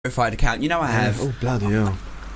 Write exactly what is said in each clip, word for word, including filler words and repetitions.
verified account. You know I have. Oh, bloody hell.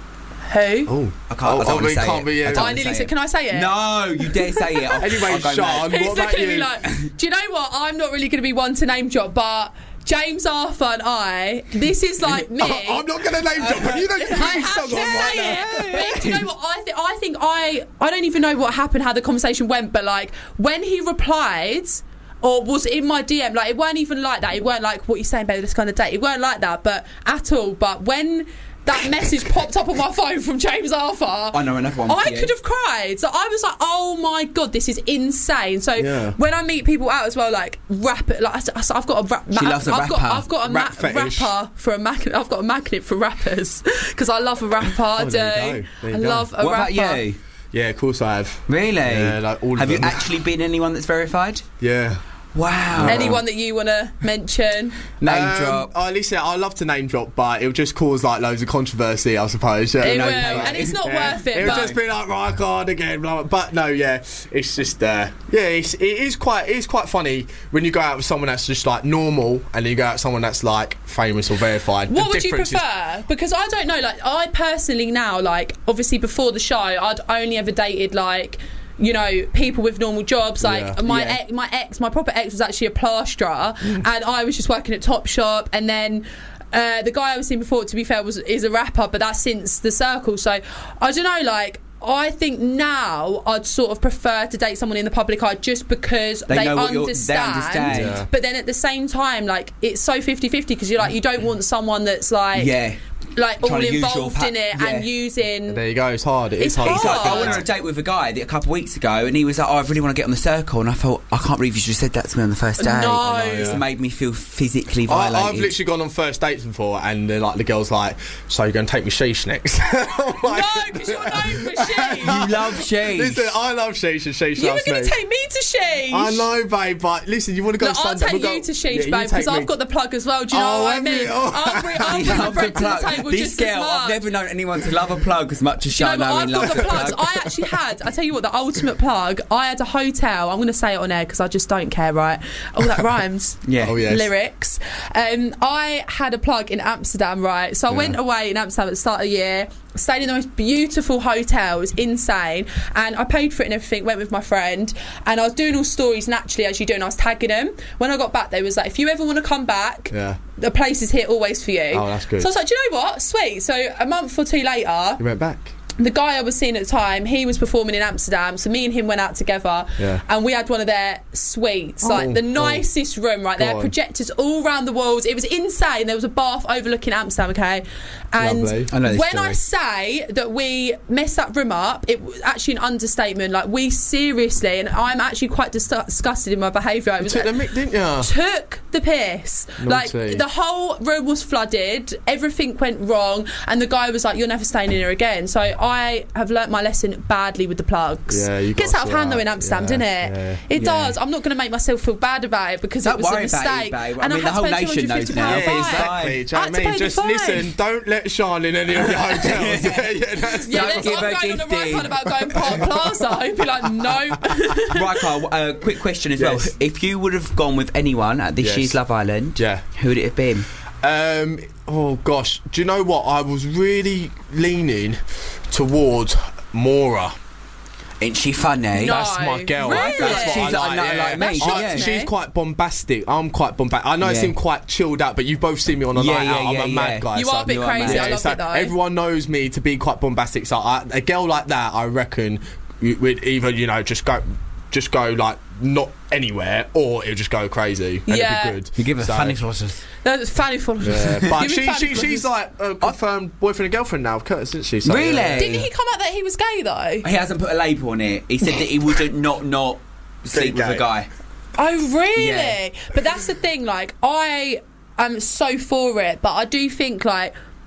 Who? Oh, I can't. Oh, I don't oh, want to it say can't it. be you. I don't I wanna nearly say said, it. can I say it? No, you dare say it. I'll, Anyway, I'll go Sean, mad. He's what about looking at me you? like, do you know what? I'm not really going to be one to name drop, but James Arthur and I, this is like me. Oh, I'm not going to name drop, but you know you I put have your to song on right say now. it. But do you know what? I, th- I think I... I don't even know what happened, how the conversation went, but like, when he replied... or was in my D M, like, it weren't even like that. It weren't like, what you saying, baby, let's go on a date. It weren't like that, but at all. But when that message popped up on my phone from James Arthur, I know another one. I for you. could have cried. So I was like, oh my God, this is insane. So Yeah. when I meet people out as well, like, rap it, like, I, I, I've got a rap, She ma- loves a I've got, rapper. I've got a Rap ma- fetish. rapper for a magnet. I've got a magnet for rappers because I love a rapper. I Oh, do. there you go. There you I go. love a What rapper. about you? Yeah, of course I have. Really? Yeah, like all of have you them. actually been anyone that's verified? Yeah. Wow. Anyone that you want to mention? Name Um, drop. Oh, at least yeah, I love to name drop, but it would just cause like loads of controversy, I suppose. Yeah, It no, will, no, and it's not yeah. worth it, It would but- just be like right card again, blah, blah. But no, yeah, it's just uh, yeah, it's, it is quite it is quite funny when you go out with someone that's just like normal, and then you go out with someone that's like famous or verified. What The would you difference is- prefer? Because I don't know, like, I personally now, like, obviously before the show, I'd only ever dated, like, you know, people with normal jobs. Like, Yeah. my Yeah. ex, my ex, my proper ex was actually a plasterer, and I was just working at Topshop, and then uh, the guy I was seeing before, to be fair, was is a rapper, but that's since the circle. So I don't know, like, I think now I'd sort of prefer to date someone in the public eye just because They they, know what you're- they understand. understand. Yeah. But then at the same time, like, it's so fifty-fifty because you're like, you don't want someone that's like, Yeah. like all Trying to use your involved pa- in it yeah. and using. There you go. It's hard. It is It's hard. hard. It's like, I God. went on a date with a guy a couple of weeks ago, and he was like, "Oh, I really want to get on the circle." And I thought, I can't believe you just said that to me on the first day. No. It's Yeah. made me feel physically I, violated. I've literally gone on first dates before, and they're like the girl's like, "So you're going to take me sheesh next?" I'm like, No, because you're known for sheesh. You love sheesh. Listen, I love sheesh and sheesh You were loves going me. to take me to sheesh. I know, babe, but listen, you want to go Look, to I'll Sunday? take we'll you go- to sheesh, Yeah, you babe, take because I've me. got the plug as well. Do you know Oh, what I have mean? you? Oh. I'll bring, I'll You bring a love the friend to the plug. table This just girl, as I've much. never known anyone to love a plug as much as Do you know Shana what? I've loves got a the plugs. plug. I actually had, I tell you what, the ultimate plug, I had a hotel, I'm going to say it on air because I just don't care, right? Oh, that rhymes. Yeah. Oh, yes. Lyrics. Um, I had a plug in Amsterdam, right? So I Yeah. went away in Amsterdam at the start of the year, stayed in the most beautiful hotel. It was insane, and I paid for it and everything. Went with my friend, and I was doing all stories naturally as you do, and I was tagging them. When I got back, they was like, "If you ever want to come back, Yeah. the place is here always for you." Oh, that's good. So I was like, "Do you know what? Sweet." So a month or two later, You went back. the guy I was seeing at the time, he was performing in Amsterdam, so me and him went out together, Yeah. and we had one of their suites, Oh, like the oh. nicest room, right? They Go had on. projectors all around the walls. It was insane. There was a bath overlooking Amsterdam, okay? And Lovely. I know this when I story. say that we messed that room up, it was actually an understatement. Like, we seriously, and I'm actually quite dis- disgusted in my behaviour. I You was took the mic, didn't you? took the piss. Like, Naughty. the whole room was flooded, everything went wrong, and the guy was like, "You're never staying in here again." So I have learnt my lesson badly with the plugs. Yeah, you Gets gotta out of sort hand though out. in Amsterdam, Yeah, doesn't it? yeah. It Yeah. does. I'm not going to make myself feel bad about it because Don't it was a worry about it, mistake. babe. I And mean, I the whole had to pay nation knows now. two hundred fifty pounds It's fine. fine. Exactly. Do you know I what had I to mean? pay Just the fine. listen. Don't let Sean in any of your hotels. yeah, yeah, that's Yeah, Don't that's give what her I'm going on the gifting. right on about going Park Plaza. I'd be like, no. Right, Carl, uh, quick question as Yes. well. If you would have gone with anyone at this Yes. year's Love Island, Yeah. who would it have been? Um, oh gosh, do you know what? I was really leaning towards Maura. Ain't she funny? No. That's my girl. Really? That's what She's I like- like. like- yeah. like me, That's she- I- yeah. She's quite bombastic. I'm quite bombastic. I know I Yeah. seem quite chilled out, but you've both seen me on a Yeah, night yeah, out. I'm yeah, a yeah. mad guy. You so- are a bit You are crazy. mad. I Yeah, love so it though. everyone knows me to be quite bombastic. So I, a girl like that, I reckon, would either you know just go, just go like not anywhere, or it'll just go crazy. And Yeah. it'd be good. You give her So- funny sources. That's funny for Yeah, but Give me she, funny she, she's for- like a confirmed boyfriend and girlfriend now, of Curtis, isn't she? So, Really? yeah. Didn't he come out that he was gay though? He hasn't put a label on it. He said that he wouldn't not not sleep with gay. a guy. Oh really? Yeah. But that's the thing. Like, I am so for it, but I do think like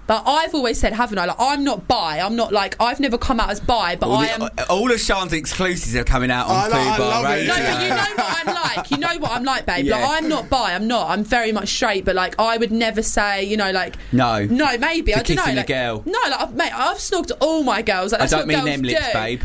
Like I've always said, haven't I? Like I'm not bi. I'm not like I've never come out as bi, but all, I the, am. all of Sean's exclusives are coming out on I know, I Fubar love it. Radio. No, but you know what I'm like. You know what I'm like, babe. Yeah. Like I'm not bi. I'm not. I'm very much straight. But like I would never say, you know, like No. no, maybe To I don't know. kissing a Like, girl. No, like I've, mate, I've snogged all my girls. Like, I that's don't what mean girls them lips, do. babe.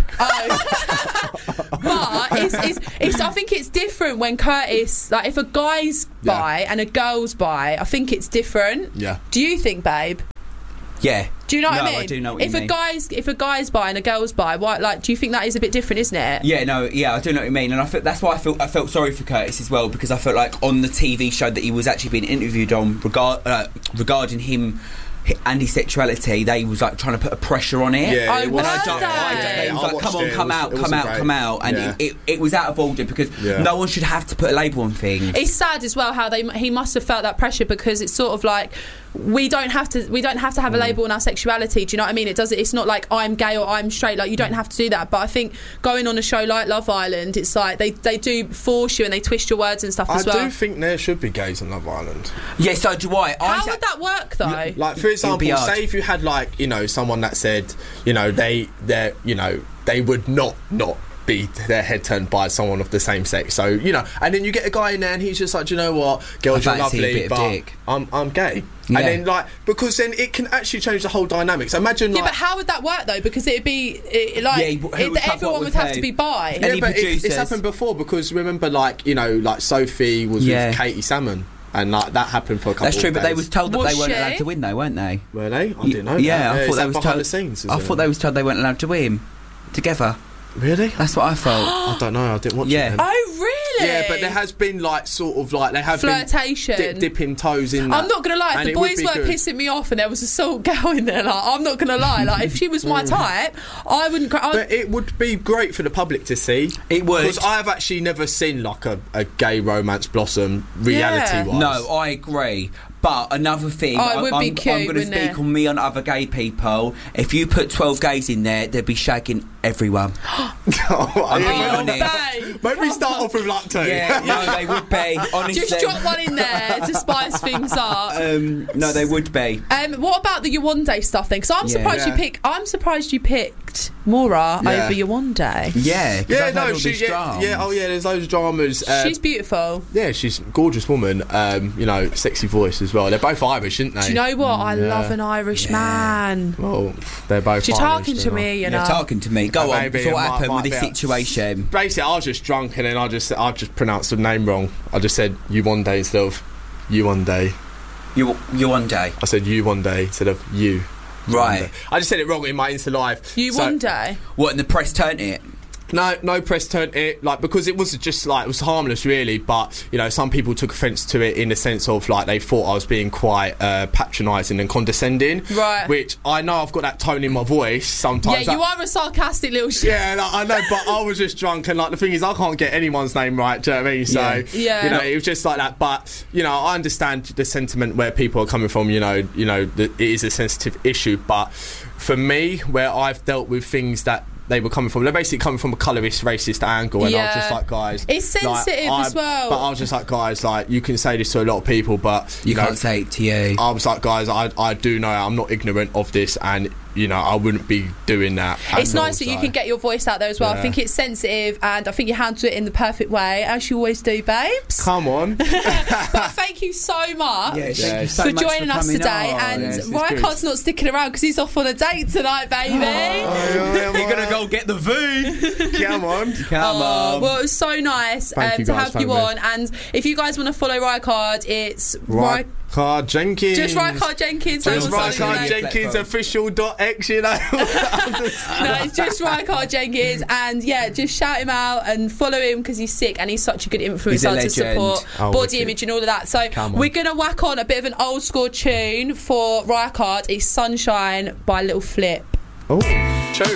Oh. But it's, it's, it's. I think it's different when Curtis, like, if a guy's Yeah. bi and a girl's bi, I think it's different. Yeah. Do you think, babe? Yeah. Do you know what No, I mean? I do know what if you a mean. guy's if a guy's bi and a girl's bi, why, like, do you think that is a bit different, isn't it? Yeah, no, yeah, I do know what you mean, and I felt that's why I felt I felt sorry for Curtis as well, because I felt like on the T V show that he was actually being interviewed on regard, uh, regarding him and his sexuality, they was like trying to put a pressure on it. Yeah, Oh, it was, were And I don't, they? I don't, Yeah, it was I like, watched come on, it. come It out, was- it come wasn't out, great. come out, and Yeah. it, it, it was out of order because Yeah. no one should have to put a label on things. It's sad as well how they he must have felt that pressure, because it's sort of like we don't have to we don't have to have a label on our sexuality. Do you know what I mean? It does it's not like I'm gay or I'm straight. Like you don't have to do that. But I think going on a show like Love Island, it's like they, they do force you and they twist your words and stuff I as well. do think there should be gays on Love Island. Yeah, so do I. I How would that work though? Like, for example, be hard. say if you had, like, you know, someone that said, you know, they they you know they would not not be their head turned by someone of the same sex. So, you know, and then you get a guy in there and he's just like, do you know what, girls, I you're fancy a lovely, bit of but dick. I'm I'm gay. Yeah. And then, like, because then it can actually change the whole dynamic. So imagine, Yeah, like, but how would that work though? Because it'd be it, like Yeah, who it, would have everyone what would with have who? to be bi. Any yeah, but it, it's producers? happened before, because remember, like, you know, like Sophie was Yeah. with Katie Salmon, and like that happened for a couple That's true, of but they days. was told that Was they weren't she? allowed to win, though, weren't they? Were they? I didn't know Yeah, that. I Is thought that they was behind told. the scenes, is I it? thought they was told they weren't allowed to win together. Really? That's what I thought. I don't know. I didn't watch Yeah. it. Then. Oh really? Yeah, but there has been, like, sort of like they have flirtation. been dip, dipping toes in. That. I'm not gonna lie, And if it the would boys be weren't good. pissing me off and there was a salt girl in there, like I'm not gonna lie, like if she was my type, I wouldn't. Cry. But it would be great for the public to see. It would. Because I have actually never seen, like, a, a gay romance blossom reality wise. No, I agree. But another thing, Oh, it I- would I'm, be cute, I'm going to wouldn't speak it? on me and other gay people. If you put twelve gays in there, they'd be shagging everyone. I'm being honest. babe. Maybe start off with like two. Yeah, no, they would be. Honestly, Just drop one in there to spice things up. Um, no, they would be. Um, what about the Yawande stuff then? Because I'm Yeah. surprised Yeah. you pick. I'm surprised you picked Maura Yeah. over Yawande. Yeah, 'cause Yeah, I've heard no, all she, these yeah, dramas. yeah, oh yeah, there's loads of dramas. Uh, She's beautiful. yeah, she's a gorgeous woman. Um, you know, sexy voice as well. They're both Irish, aren't they? Do you know what? I yeah. love an Irish man. Well, they're both. She's Irish, talking to they're me, you You're know. talking to me. Go Oh, on. maybe So it what might- happened might with this be a- situation? Basically, I was just drunk and then I just I just pronounced the name wrong. I just said you one day instead of you one day. You, you one day, I said you one day instead of you. right? One day. I just said it wrong in my Insta live. You So- one day. What? And the press turned it. No, no press turned it, like, because it was just like, it was harmless really, but, you know, some people took offence to it in the sense of, like, they thought I was being quite uh, patronising and condescending. Right. Which I know I've got that tone in my voice sometimes. Yeah, you Like- are a sarcastic little shit. Yeah, like, I know, but I was just drunk, and, like, the thing is, I can't get anyone's name right. Do you know what I mean? So, Yeah. Yeah. you know, it was just like that. But, you know, I understand the sentiment where people are coming from. You know, you know, that it is a sensitive issue. But for me, where I've dealt with things that they were coming from, they're basically coming from a colourist, racist angle, and I was Yeah. just like, guys, It's like, sensitive I- as well. But I was just like, guys, like, you can say this to a lot of people, but You you know, can't say it to you. I was like, guys, I I do know I'm not ignorant of this, and, you know, I wouldn't be doing that. It's at all, nice that you so. can get your voice out there as well. I Yeah. think it's sensitive and I think you handle it in the perfect way, as you always do, babes. Come on. But thank you so much Yeah, thank Yeah. you so for much joining for us coming today. on. And Yes, it's Rykart's not sticking around because he's off on a date tonight, baby. You're gonna go get the V. Come on. Come Oh, on. well, it was so nice Thank um, you to guys have you for on. having And if you guys want to follow Rykard, it's Right. Ry- Car Jenkins. just Rykard Jenkins. Just no one's Rykard following you, mate. Jenkins official dot x, you know. No, it's just Rykard Jenkins, and yeah, just shout him out and follow him because he's sick and he's such a good He's a influencer to legend. support Oh, body wicked. image and all of that. So Come on. we're gonna whack on a bit of an old school tune for Rykard. It's Sunshine by Little Flip. Oh, true.